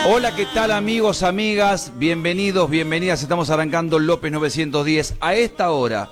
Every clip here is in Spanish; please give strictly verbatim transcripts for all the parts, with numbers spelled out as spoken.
Hola, ¿qué tal amigos, amigas? Bienvenidos, bienvenidas. Estamos arrancando López novecientos diez a esta hora.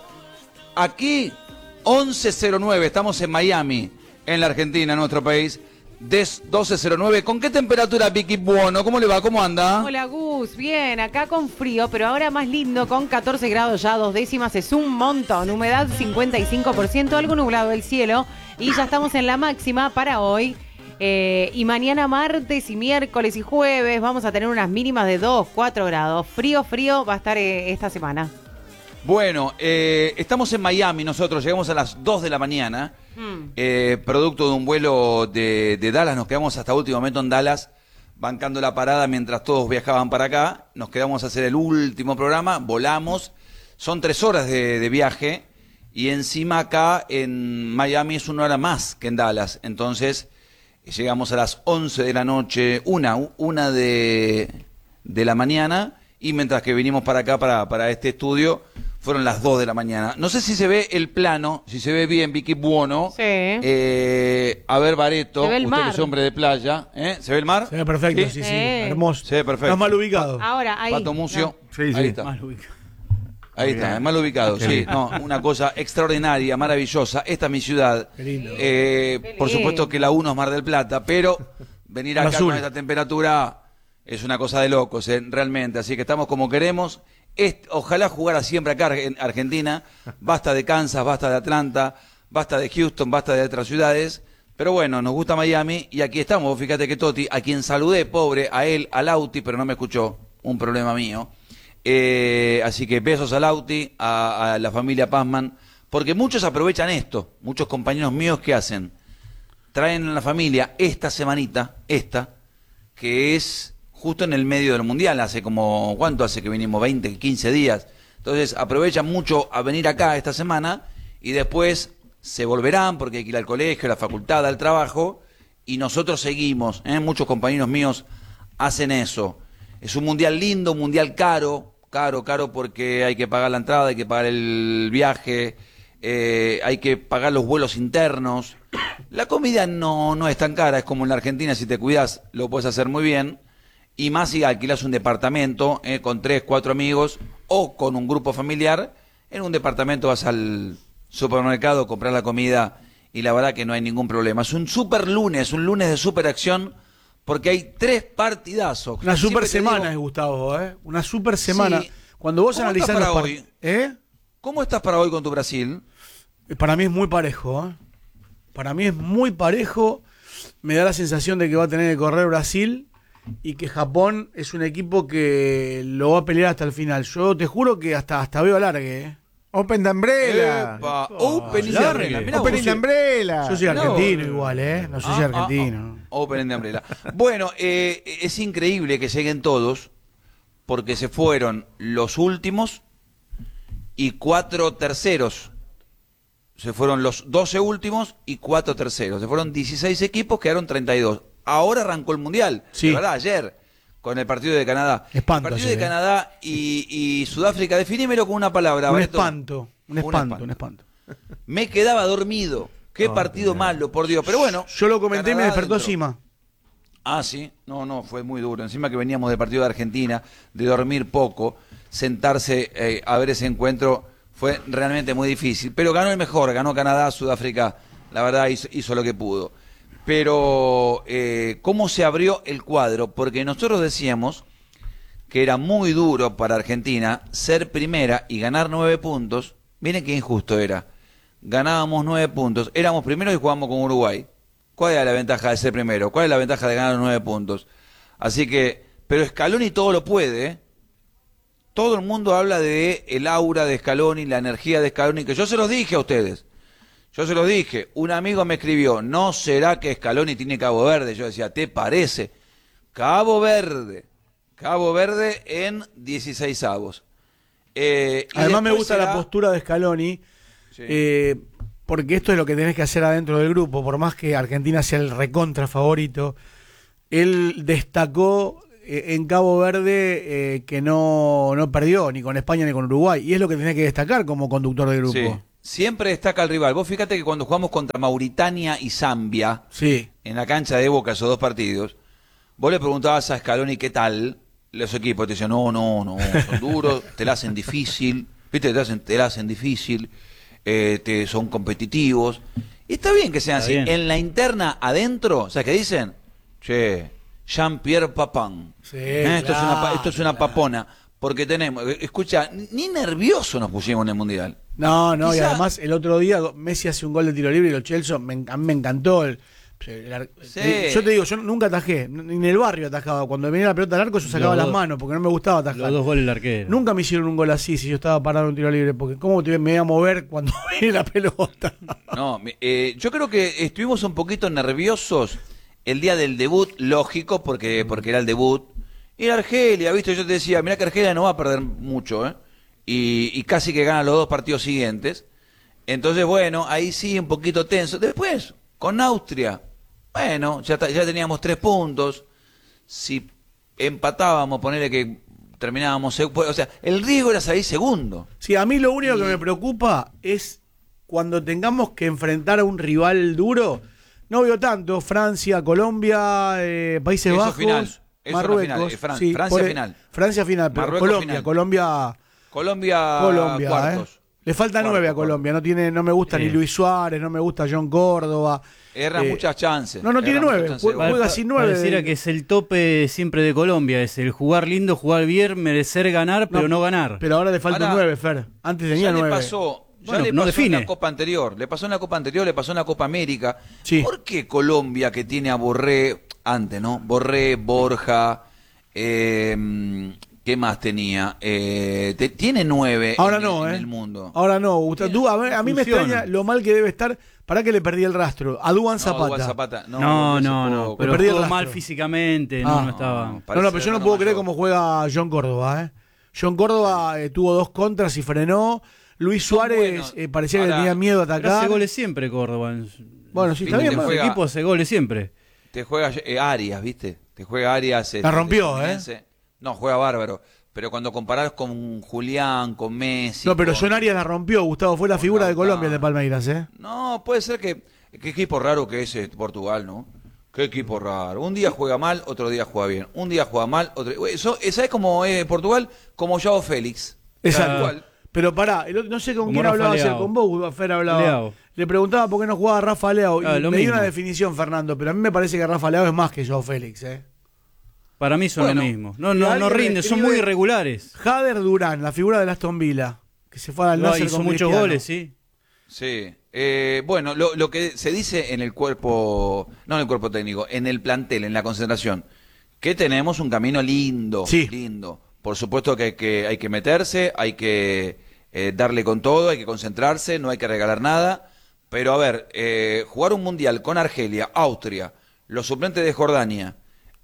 Aquí, once cero nueve, estamos en Miami, en la Argentina, en nuestro país. Des doce cero nueve. ¿Con qué temperatura, Vicky Buono? ¿Cómo le va? ¿Cómo anda? Hola, Gus. Bien, acá con frío, pero ahora más lindo, con catorce grados ya, dos décimas, es un montón. Humedad cincuenta y cinco por ciento, algo nublado el cielo. Y ya estamos en la máxima para hoy. Eh, y mañana martes y miércoles y jueves vamos a tener unas mínimas de dos, cuatro grados. Frío, frío va a estar eh, esta semana. Bueno, eh, estamos en Miami nosotros, llegamos a las dos de la mañana, mm. eh, producto de un vuelo de, de Dallas, nos quedamos hasta último momento en Dallas, bancando la parada mientras todos viajaban para acá, nos quedamos a hacer el último programa, volamos, son tres horas de, de viaje, y encima acá en Miami es una hora más que en Dallas, entonces llegamos a las once de la noche, una, una de, de la mañana, y mientras que vinimos para acá, para, para este estudio, fueron las dos de la mañana. No sé si se ve el plano, si se ve bien, Vicky Buono. Sí. Eh, a ver, Bareto, usted mar. Que es hombre de playa. ¿eh? ¿Se ve el mar? Se ve perfecto, sí, sí, sí. sí. Hermoso. Se ve perfecto. Estás mal ubicado. Ahora, ahí. Pato Mucio. No. Sí, sí. Ahí está. Mal ubicado. Ahí está, mal ubicado, Qué sí. lindo. No, una cosa extraordinaria, maravillosa. Esta es mi ciudad. Qué lindo. Eh, Qué por supuesto que la uno es Mar del Plata, pero venir acá Azul. con esta temperatura es una cosa de locos, eh, realmente. Así que estamos como queremos. Est- ojalá jugara siempre acá en Argentina. Basta de Kansas, basta de Atlanta, basta de Houston, basta de otras ciudades. Pero bueno, nos gusta Miami y aquí estamos. Fíjate que Toti, a quien saludé, pobre, a él, a Lauti, pero no me escuchó. Un problema mío. Eh, así que besos a Lauti, a, a la familia Pazman, porque muchos aprovechan esto. Muchos compañeros míos, ¿qué hacen? Traen a la familia esta semanita, esta, que es justo en el medio del Mundial, hace como, ¿cuánto hace que vinimos? veinte, quince días. Entonces aprovechan mucho a venir acá esta semana y después se volverán porque hay que ir al colegio, a la facultad, al trabajo, y nosotros seguimos, ¿eh? Muchos compañeros míos hacen eso. Es un Mundial lindo, un Mundial caro, caro, caro porque hay que pagar la entrada, hay que pagar el viaje, eh, hay que pagar los vuelos internos. La comida no, no es tan cara, es como en la Argentina, si te cuidas lo puedes hacer muy bien. Y más si alquilas un departamento eh, con tres, cuatro amigos o con un grupo familiar. En un departamento vas al supermercado, compras la comida y la verdad que no hay ningún problema. Es un super lunes, un lunes de super acción porque hay tres partidazos. Una super Siempre te semana, digo, Gustavo, ¿eh? Una super semana. Sí. Cuando vos ¿Cómo analizás estás los para part- hoy? ¿Eh? ¿Cómo estás para hoy con tu Brasil? Para mí es muy parejo, ¿eh? Para mí es muy parejo. Me da la sensación de que va a tener que correr Brasil y que Japón es un equipo que lo va a pelear hasta el final. Yo te juro que hasta, hasta veo alargue, ¿eh? Open de Umbrella. Epa, Open in the largue. Umbrella. Mirá Open vos, in the Umbrella. Yo soy Mirá argentino vos. igual, ¿eh? No soy Ah, argentino. ah, ah. Open in the Umbrella. Bueno, eh, es increíble que lleguen todos porque se fueron los últimos y cuatro terceros. Se fueron los doce últimos y cuatro terceros. Se fueron dieciséis equipos, quedaron treinta y dos. Ahora arrancó el Mundial, Sí. de verdad, ayer, con el partido de Canadá. Espanto el partido ayer, de eh. Canadá y, y Sudáfrica, definímelo con una palabra. Un Barreto. espanto, un espanto, un espanto. Me quedaba dormido. Qué Oh, partido malo, por Dios. Pero bueno. Yo lo comenté y me Canadá despertó adentro. Sima. Ah, sí. No, no, fue muy duro. Encima que veníamos de partido de Argentina, de dormir poco, sentarse eh, a ver ese encuentro fue realmente muy difícil. Pero ganó el mejor, ganó Canadá, Sudáfrica, la verdad hizo, hizo lo que pudo. Pero, eh, ¿cómo se abrió el cuadro? Porque nosotros decíamos que era muy duro para Argentina ser primera y ganar nueve puntos. Miren qué injusto era. Ganábamos nueve puntos, éramos primeros y jugábamos con Uruguay. ¿Cuál era la ventaja de ser primero? ¿Cuál es la ventaja de ganar los nueve puntos? Así que, pero Scaloni todo lo puede, ¿eh? Todo el mundo habla de el aura de Scaloni, la energía de Scaloni, que yo se los dije a ustedes. Yo se los dije. Un amigo me escribió, ¿no será que Scaloni tiene Cabo Verde? Yo decía, ¿te parece? Cabo Verde. Cabo Verde en dieciséis avos. Eh, y Además me después gusta será- la postura de Scaloni, Sí. eh, porque esto es lo que tenés que hacer adentro del grupo, por más que Argentina sea el recontra favorito. Él destacó eh, en Cabo Verde eh, que no, no perdió ni con España ni con Uruguay, y es lo que tenés que destacar como conductor del grupo. Sí. Siempre destaca el rival. Vos fíjate que cuando jugamos contra Mauritania y Zambia, Sí. en la cancha de Boca, esos dos partidos, vos le preguntabas a Scaloni qué tal los equipos, te decían, no, no, no, son duros, te la hacen difícil, viste, te la hacen, te la hacen difícil, eh, te, son competitivos. Y está bien que sean Está así. bien. En la interna, adentro, ¿sabes qué dicen? Che, Jean-Pierre Papin. Sí, Eh, esto, es una, pa- claro, esto es una claro. papona. Porque tenemos, escucha, ni nervioso nos pusimos en el Mundial. No, no, y Quizá- además el otro día Messi hace un gol de tiro libre y los Chelsea, me, en- a mí me encantó. El, el ar- Sí. eh, Yo te digo, yo nunca atajé, ni en el barrio atajaba. Cuando venía la pelota al arco yo sacaba Los las dos- manos porque no me gustaba atajar. Los dos goles del arquero. Nunca me hicieron un gol así si yo estaba parado en un tiro libre, porque ¿cómo te, me iba a mover cuando viene la pelota? No, mi- eh, yo creo que estuvimos un poquito nerviosos el día del debut, lógico, porque, porque era el debut. Y la Argelia, viste, yo te decía, mirá que Argelia no va a perder mucho, ¿eh? Y, y casi que gana los dos partidos siguientes. Entonces, bueno, ahí sí, un poquito tenso. Después, con Austria, bueno, ya, ta- ya teníamos tres puntos. Si empatábamos, ponerle que terminábamos, seg- o sea, el riesgo era salir segundo. Sí, a mí lo único Y- que me preocupa es cuando tengamos que enfrentar a un rival duro. No veo tanto, Francia, Colombia, eh, Países Eso Bajos, final, eso no Marruecos. final, eh, Fran- sí, Francia por- final. Francia final, pero Marruecos Colombia, final. Colombia, Colombia, Colombia, cuartos. ¿eh? Le falta Cuarto, nueve a cuarto. Colombia, no tiene, no me gusta Sí. ni Luis Suárez, no me gusta John Córdoba. Erran Eh, muchas chances. no, no tiene erran muchas nueve, chances jue- de gol. juega Pa- sin nueve. Pareciera que es el tope siempre de Colombia, es el jugar lindo, jugar bien, merecer ganar, pero no, ganar. Pero ahora le falta Ahora, nueve, Fer. Antes tenía Ya le nueve. pasó, ya Bueno, le no pasó en define. la Copa anterior, le pasó en la Copa anterior, le pasó en la Copa América. Sí. ¿Por qué Colombia, que tiene a Borré, antes, ¿no? Borré, Borja, eh, ¿qué más tenía? Eh, te- tiene nueve Ahora en, no, en ¿eh? el mundo. Ahora no, Gustavo. Tú, a, ver, a mí me Funciona. extraña lo mal que debe estar. ¿Para que le perdí el rastro? A Duan No, Zapata. Duván Zapata. No, volvió hace no, no, poco. pero perdí el jugó rastro. mal físicamente, no, Ah. no estaba. No, Parece no, pero yo no hermano puedo creer mayor. cómo juega John Córdoba, ¿eh? John Córdoba eh, tuvo dos contras y frenó. Luis Son Suárez buenos. eh, parecía Ahora, que tenía miedo a Pero atacar. hace goles siempre Córdoba. En su- Bueno, sí, está Viste, bien. te bueno. su juega- equipo hace goles siempre. Te juega eh, Arias, ¿viste? Te juega Arias. La rompió, ¿eh? No, juega bárbaro. Pero cuando comparás con Julián, con Messi. No, pero con- John Arias la rompió, Gustavo. Fue la con figura de Lautaro. Colombia, el de Palmeiras, ¿eh? No, puede ser que. Qué equipo raro que es este Portugal, ¿no? Qué equipo raro. Un día juega mal, otro día juega bien. Un día juega mal, otro. Eso, ¿sabes cómo es Portugal? Como Joao Félix. Exacto. Igual. Pero pará, el otro- no sé con Como quién Rafa hablaba ayer, Leao. con vos, Fer hablaba. Leao. Le preguntaba por qué no jugaba Rafa Leao. Ah, y lo me dio mismo. una definición, Fernando, pero a mí me parece que Rafa Leao es más que Joao Félix, ¿eh? Para mí son Bueno, lo mismo. No, y no, no alguien rinden, son escribe- muy irregulares. Jader Durán, la figura del Aston Villa, que se fue al No, Nasser hizo con muchos Cristiano. goles, sí. Sí. Eh, bueno, lo, lo que se dice en el cuerpo. No en el cuerpo técnico, en el plantel, en la concentración. Que tenemos un camino lindo. Sí. Lindo. Por supuesto que hay que, hay que meterse, hay que eh, darle con todo, hay que concentrarse, no hay que regalar nada. Pero a ver, eh, jugar un mundial con Argelia, Austria, los suplentes de Jordania,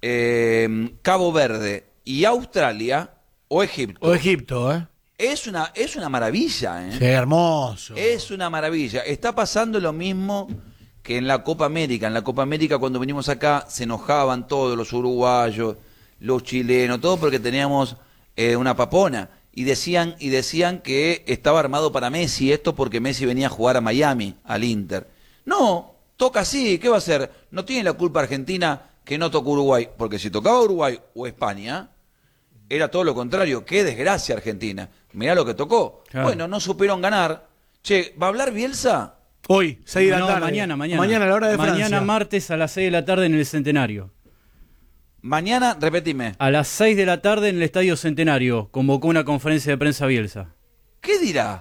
eh, Cabo Verde y Australia o Egipto. O Egipto, ¿eh? Es una, es una maravilla, ¿eh? Sí, hermoso. Es una maravilla. Está pasando lo mismo que en la Copa América. En la Copa América, cuando venimos acá, se enojaban todos los uruguayos, los chilenos, todo porque teníamos eh, una papona. Y decían, y decían que estaba armado para Messi esto porque Messi venía a jugar a Miami, al Inter. No, toca así. ¿Qué va a hacer? No tiene la culpa Argentina que no tocó Uruguay. Porque si tocaba Uruguay o España, era todo lo contrario. Qué desgracia Argentina. Mirá lo que tocó. Claro. Bueno, no supieron ganar. Che, ¿va a hablar Bielsa? Hoy, seis de la No, tarde. mañana, mañana. Mañana a la hora de Mañana Francia. martes a las seis de la tarde en el Centenario. Mañana, repetime. A las seis de la tarde en el Estadio Centenario convocó una conferencia de prensa Bielsa. ¿Qué dirá?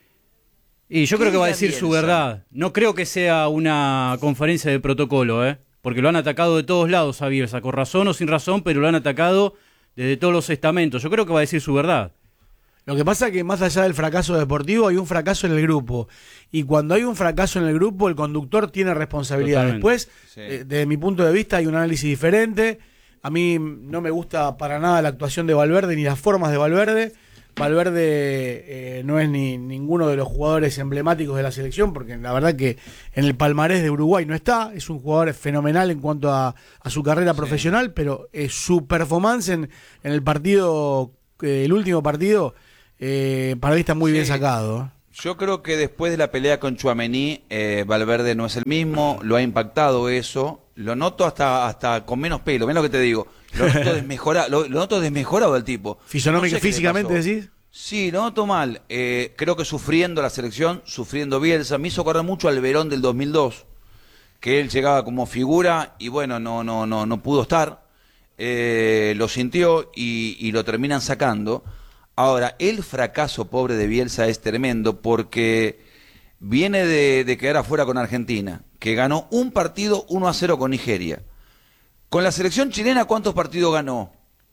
Y yo ¿Qué creo que va a dirá decir su Bielsa? verdad. No creo que sea una conferencia de protocolo, ¿eh? Porque lo han atacado de todos lados a Bielsa, con razón o sin razón, pero lo han atacado desde todos los estamentos. Yo creo que va a decir su verdad. Lo que pasa es que más allá del fracaso deportivo hay un fracaso en el grupo. Y cuando hay un fracaso en el grupo, el conductor tiene responsabilidad. Totalmente. Después, Sí. eh, desde mi punto de vista, hay un análisis diferente. A mí no me gusta para nada la actuación de Valverde ni las formas de Valverde. Valverde eh, no es ni ninguno de los jugadores emblemáticos de la selección, porque la verdad que en el palmarés de Uruguay no está. Es un jugador fenomenal en cuanto a, a su carrera profesional, pero eh, su performance en, en el partido, eh, el último partido, eh, para mí está muy Sí. bien sacado. ¿eh? Yo creo que después de la pelea con Tchouaméni, eh, Valverde no es el mismo, lo ha impactado eso, lo noto hasta hasta con menos pelo, ven lo que te digo, lo noto desmejorado, lo, lo noto desmejorado al tipo. Fisonómica, No sé qué le físicamente pasó. decís. Sí, lo noto mal, eh, creo que sufriendo la selección, sufriendo Bielsa, me hizo acordar mucho al Verón del dos mil dos, que él llegaba como figura y bueno, no, no, no, no pudo estar, eh, lo sintió y, y lo terminan sacando. Ahora, el fracaso pobre de Bielsa es tremendo porque viene de, de quedar afuera con Argentina, que ganó un partido uno a cero con Nigeria. Con la selección chilena, ¿cuántos partidos ganó?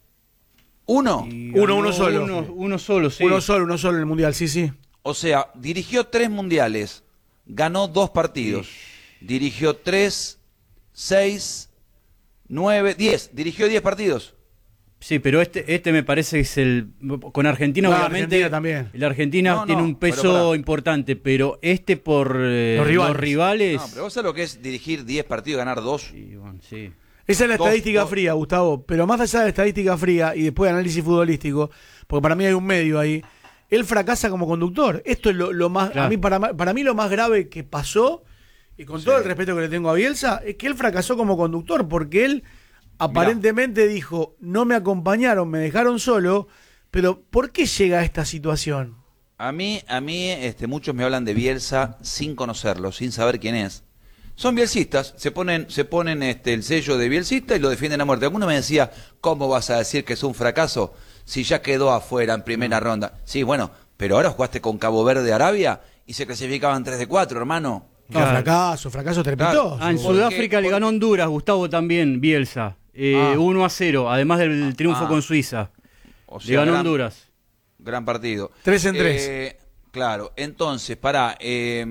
¿Uno? Y Uno, ganó uno solo. Uno, uno solo, sí. Uno solo, uno solo en el Mundial, sí, sí. O sea, dirigió tres mundiales, ganó dos partidos, dirigió tres, seis, nueve, diez, dirigió diez partidos. Sí, pero este este me parece que es el... Con Argentina, No, obviamente... Argentina también. La Argentina No, tiene no, un pero peso pará. importante, pero este por eh, Los rivales. los rivales... No, pero vos sabés lo que es dirigir diez partidos y ganar dos. Y, bueno, sí. Esa es la Dos- estadística dos- fría, Gustavo. Pero más allá de la estadística fría y después de análisis futbolístico, porque para mí hay un medio ahí, él fracasa como conductor. Esto es lo, lo más, Claro. a mí para, ma- para mí lo más grave que pasó, y con todo el respeto que le tengo a Bielsa, es que él fracasó como conductor, porque él aparentemente dijo, no me acompañaron, me dejaron solo, pero ¿por qué llega a esta situación? A mí, a mí, este, muchos me hablan de Bielsa sin conocerlo, sin saber quién es. Son bielsistas, se ponen, se ponen este, el sello de bielsista y lo defienden a muerte. Alguno me decía, ¿cómo vas a decir que es un fracaso si ya quedó afuera en primera ronda? Sí, bueno, pero ahora jugaste con Cabo Verde, Arabia, y se clasificaban tres de cuatro, hermano. No, Claro. fracaso, fracaso trepitoso. Ah, en Porque- Sudáfrica le porque- ganó Honduras, Gustavo también, Bielsa. Eh, Ah. uno a cero, además del triunfo Ah. con Suiza. O le ganó gran- Honduras. Gran partido. Tres en tres. Eh, claro, entonces, pará, eh,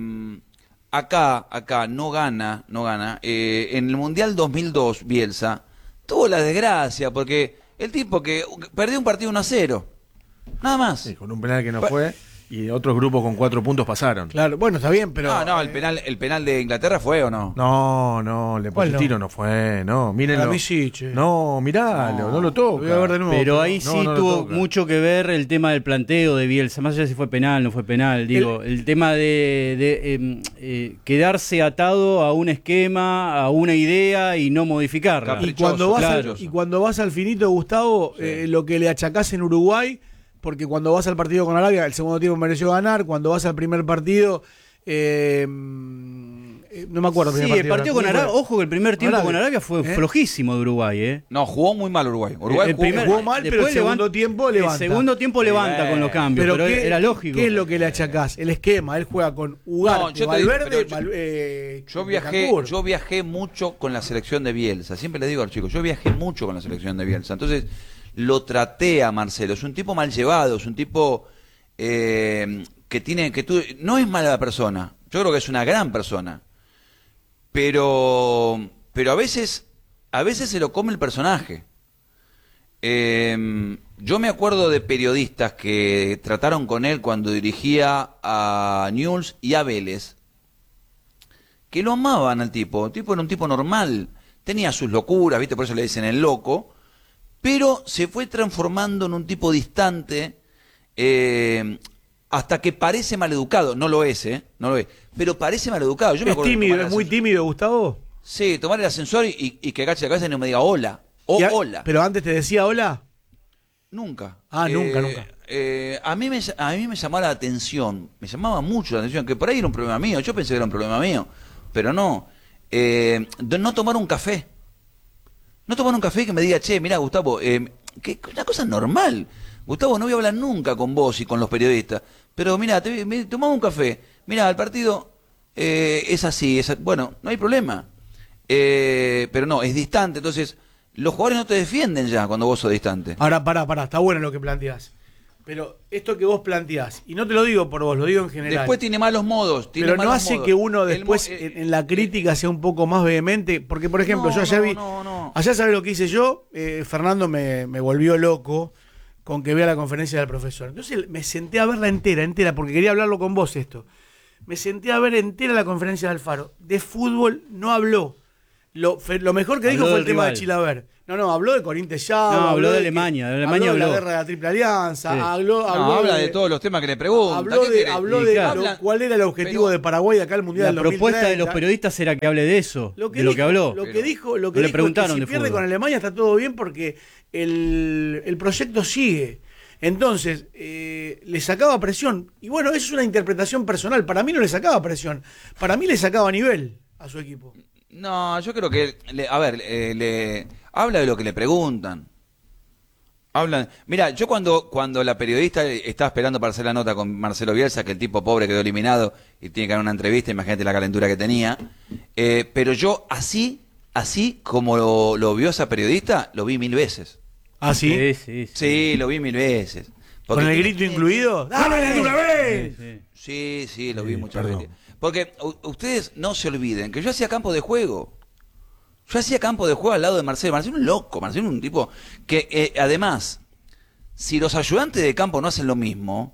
acá, acá no gana, no gana. Eh, en el Mundial dos mil dos, Bielsa tuvo la desgracia porque el tipo que perdió un partido uno a cero. Nada más. Sí, con un penal que no Pa- fue y otros grupos con cuatro puntos pasaron. Claro, bueno, está bien, pero... no, no, el penal, el penal de Inglaterra fue o no. No, no, le ¿Cuál puso no? tiro, no fue, no, mírenlo. Para mí sí, che. No, miralo, no, lo toca. Lo voy a ver de nuevo. Pero ahí no, sí no lo tuvo toca. mucho que ver el tema del planteo de Bielsa, más allá de si fue penal, no fue penal, digo, el, tema de, de, eh, eh, quedarse atado a un esquema, a una idea y no modificarla. Capri- Y cuando, vas claro. al, y cuando vas al finito, Gustavo, Sí. eh, lo que le achacás en Uruguay, porque cuando vas al partido con Arabia, el segundo tiempo mereció ganar, cuando vas al primer partido, eh, eh, no me acuerdo. Sí, primer el partido con ¿quién Arabia, fue? ojo que el primer tiempo Arabia. con Arabia fue ¿Eh? flojísimo de Uruguay, ¿eh? No, jugó muy mal Uruguay. Uruguay El jugó, primer- jugó mal, pero Después el segundo levanta- tiempo levanta. El segundo tiempo levanta Sí, con los cambios, pero, ¿qué, era lógico. ¿Qué es lo que le achacás? El esquema. Él juega con Ugarte, No, yo te digo, Valverde, pero yo- Val- eh, Yo viajé, Betancourt. yo viajé mucho con la selección de Bielsa. Siempre le digo a los chicos, yo viajé mucho con la selección de Bielsa. Entonces, lo traté a Marcelo. Es un tipo mal llevado, es un tipo eh, que tiene, que tú, no es mala persona. Yo creo que es una gran persona. Pero, pero a veces, a veces se lo come el personaje. Eh, yo me acuerdo de periodistas que trataron con él cuando dirigía a Newell's y a Vélez, que lo amaban al tipo. El tipo era un tipo normal, tenía sus locuras, ¿viste? Por eso le dicen el loco, pero se fue transformando en un tipo distante, eh, hasta que parece maleducado. No lo es, ¿eh? No lo es, pero parece maleducado. Yo me ¿Es acuerdo de tímido? tomar ¿Es el muy ascensor- tímido, Gustavo? Sí, tomar el ascensor y, y que agache la cabeza y no me diga hola. O Y a- hola. Pero antes te decía hola. Nunca. Ah, nunca, Eh, nunca. eh, a, mí me, a mí me llamaba la atención, me llamaba mucho la atención, que por ahí era un problema mío, yo pensé que era un problema mío, pero no. Eh, de no tomar un café. No tomar un café que me diga, che, mira, Gustavo, eh, que una cosa normal. Gustavo, no voy a hablar nunca con vos y con los periodistas, pero mira, te, me- tomamos un café. Mira, el partido eh, es así, es a- bueno, no hay problema. Eh, pero no, es distante, entonces los jugadores no te defienden ya cuando vos sos distante. Ahora, pará, pará, está bueno lo que planteás. Pero esto que vos planteás, y no te lo digo por vos, lo digo en general. Después tiene malos modos. Tiene pero no malos hace modos. que uno El después mo- eh, en, en la crítica sea un poco más vehemente. Porque, por ejemplo, No, yo ayer no, vi. no, no. Ayer, ¿sabes lo que hice yo? Eh, Fernando me, me volvió loco con que vea la conferencia del profesor. Entonces me senté a verla entera, entera, porque quería hablarlo con vos esto. Me senté a ver entera la conferencia de Alfaro. De fútbol no habló. Lo, fe- lo mejor que Habló dijo fue el del tema rival. de Chilaver. No, no, habló de Corinthians ya. No, habló de que- Alemania, de Alemania habló de la habló. guerra de la Triple Alianza. Sí. Habló, No, habló habla de, todos los temas que le preguntan. Habló ¿Qué de, querés? habló Y de claro. lo- cuál era el objetivo Pero- de Paraguay de acá al Mundial La del propuesta de los dos mil treinta. periodistas era que hable de eso, Lo que de lo dijo- que habló. Lo que Pero- dijo, lo que No le dijo preguntaron es que de si pierde fútbol. con Alemania está todo bien porque el, el proyecto sigue. Entonces, eh, le sacaba presión. Y bueno, eso es una interpretación personal. Para mí no le sacaba presión. Para mí le sacaba nivel a su equipo. No, yo creo que, le- a ver, eh, le habla de lo que le preguntan. Hablan. Mira, yo cuando cuando la periodista estaba esperando para hacer la nota con Marcelo Bielsa, que el tipo pobre quedó eliminado y tiene que dar una entrevista, imagínate la calentura que tenía. Eh, pero yo así, así como lo, lo vio esa periodista, lo vi mil veces. ¿Ah, sí? Sí, sí, sí. Sí, lo vi mil veces. ¿Con el tiene- grito incluido? ¡Dame de una vez! Sí, sí. Sí, sí, lo vi Sí, muchas perdón. veces. Porque u- ustedes no se olviden que yo hacía campo de juego. Yo hacía campo de juego al lado de Marcelo. Marcelo un loco, Marcelo un tipo que eh, además, si los ayudantes de campo no hacen lo mismo,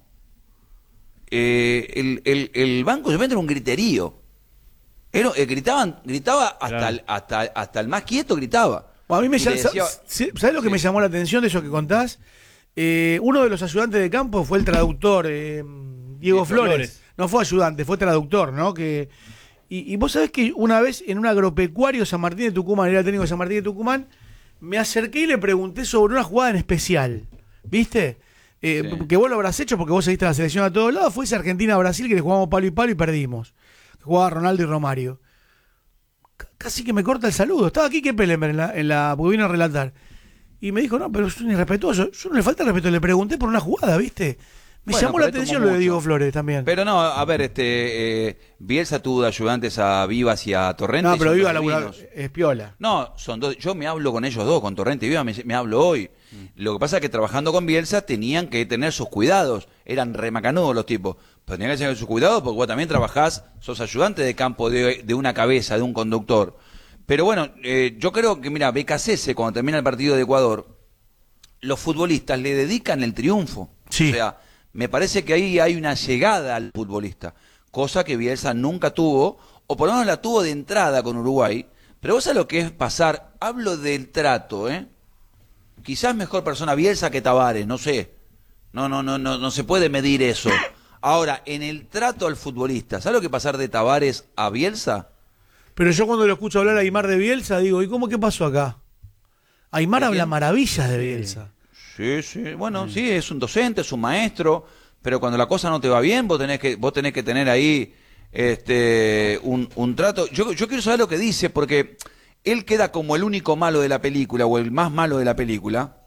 eh, el, el, el banco de era un griterío. Era, eh, gritaban, gritaba hasta, Claro. el, hasta, hasta el más quieto gritaba. Bueno, a mí me Y llama, le decía- ¿sabes lo que Sí. me llamó la atención de eso que contás? Eh, uno de los ayudantes de campo fue el traductor, eh, Diego Sí, Flores. Flores. No fue ayudante, fue traductor, ¿no? Que, y, y vos sabés que una vez en un agropecuario San Martín de Tucumán, era el técnico de San Martín de Tucumán, me acerqué y le pregunté sobre una jugada en especial. ¿Viste? Eh, Sí. Que vos lo habrás hecho porque vos seguiste la selección a todos lados. Fue ese Argentina-Brasil que le jugamos palo y palo y perdimos. Que jugaba Ronaldo y Romario. C- Casi que me corta el saludo. Estaba aquí que Pelenberg en la, en la, porque vino a relatar. Y me dijo, no, pero es un irrespetuoso. Yo no le falta el respeto, le pregunté por una jugada, ¿viste? Me Bueno, llamó la pero es atención como lo de mucho. Diego Flores también. Pero no, a ver, este eh, Bielsa tuvo de ayudantes a Vivas y a Torrente. no, y pero son iba a dos laburar, divinos. es piola. No, son dos. Yo me hablo con ellos dos, con Torrente y Viva, me, me hablo hoy. Lo que pasa es que trabajando con Bielsa tenían que tener sus cuidados. Eran remacanudos los tipos. Pero tenían que tener sus cuidados porque vos también trabajás, sos ayudante de campo de, de una cabeza, de un conductor. Pero bueno, eh, yo creo que, mira, B K C S, cuando termina el partido de Ecuador, los futbolistas le dedican el triunfo. Sí. O sea, me parece que ahí hay una llegada al futbolista, cosa que Bielsa nunca tuvo, o por lo menos la tuvo de entrada con Uruguay. Pero vos sabés lo que es pasar, hablo del trato, ¿eh? Quizás mejor persona Bielsa que Tavares, no sé. No, no, no, no, no se puede medir eso. Ahora, en el trato al futbolista, ¿sabes lo que pasar de Tavares a Bielsa? Pero yo cuando lo escucho hablar a Aymar de Bielsa, digo, ¿y cómo qué pasó acá? Aymar ¿De habla quién? maravillas de Bielsa. Sí, sí, bueno, sí, es un docente, es un maestro, pero cuando la cosa no te va bien, vos tenés que, vos tenés que tener ahí este un, un trato. Yo, yo quiero saber lo que dice, porque él queda como el único malo de la película, o el más malo de la película,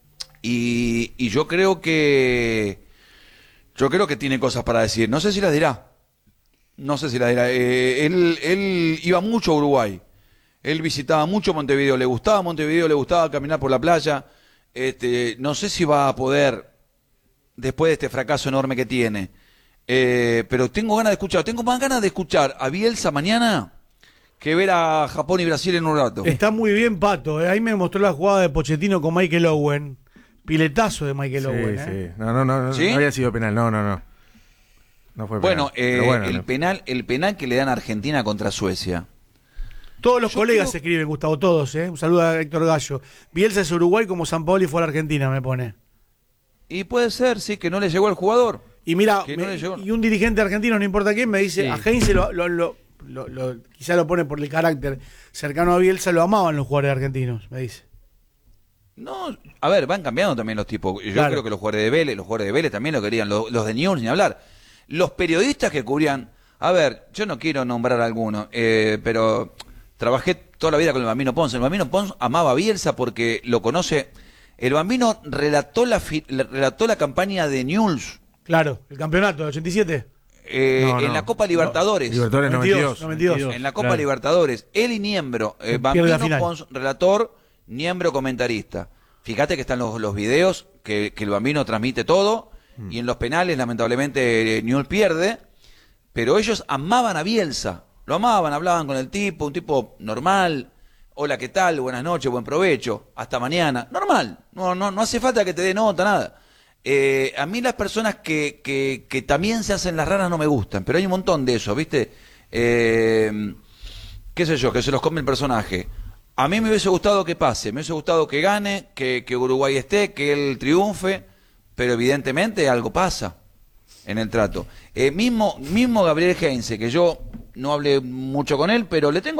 y, y yo creo que yo creo que tiene cosas para decir. No sé si las dirá. No sé si las dirá. Eh, él, él iba mucho a Uruguay. Él visitaba mucho Montevideo, le gustaba Montevideo, le gustaba caminar por la playa. Este, no sé si va a poder, después de este fracaso enorme que tiene, eh, pero tengo ganas de escuchar, tengo más ganas de escuchar a Bielsa mañana que ver a Japón y Brasil en un rato. Está muy bien Pato, ¿eh? Ahí me mostró la jugada de Pochettino con Michael Owen. Piletazo de Michael Sí, Owen, sí. ¿eh? No, no, no, no, ¿Sí? no había sido penal, no, no, no. No fue Bueno, penal. eh, Pero bueno, el no. penal, el penal que le dan a Argentina contra Suecia. Todos los Yo colegas creo- escriben, Gustavo, todos, ¿eh? Un saludo a Héctor Gallo. Bielsa es Uruguay como San Paoli fue a la Argentina, me pone. Y puede ser, sí, que no le llegó al jugador. Y mira, Que no me- le llegó. y un dirigente argentino, no importa quién, me dice, Sí. a Heinze lo, lo, lo, lo- lo- quizá lo pone por el carácter cercano a Bielsa, lo amaban los jugadores argentinos, me dice. No, a ver, van cambiando también los tipos. Yo Claro. creo que los jugadores de Vélez, los jugadores de Vélez también lo querían, los, los de News ni hablar. Los periodistas que cubrían, a ver, yo no quiero nombrar a alguno, eh, pero trabajé toda la vida con el Bambino Pons. El Bambino Pons amaba a Bielsa porque lo conoce. El Bambino relató la fi- relató la campaña de News Claro, el campeonato del ochenta y siete. eh, No, en no. la Copa Libertadores. Libertadores noventa y noventa dos, y dos. noventa y dos. En la Copa Claro. Libertadores. Él y Niembro, eh, Pierde la Bambino final. Pons, relator, Niembro, comentarista. Fíjate que están los, los videos que, que el Bambino transmite todo, y en los penales, lamentablemente, eh, Newell's pierde, pero ellos amaban a Bielsa, lo amaban, hablaban con el tipo, un tipo normal, hola, ¿qué tal? Buenas noches, buen provecho, hasta mañana, normal, no, no, no hace falta que te dé nota, nada. Eh, a mí las personas que, que, que también se hacen las raras no me gustan, pero hay un montón de eso, ¿viste? Eh, qué sé yo, que se los come el personaje. A mí me hubiese gustado que pase, me hubiese gustado que gane, que, que Uruguay esté, que él triunfe, pero evidentemente algo pasa en el trato. Eh, mismo, mismo Gabriel Heinze, que yo no hablé mucho con él, pero le tengo